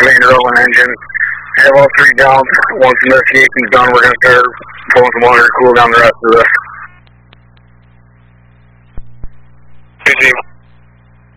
Commander Owen engine. I have all 3 jobs. Once the investigation's done, we're going to start pulling some water to cool down the rest of this. GG.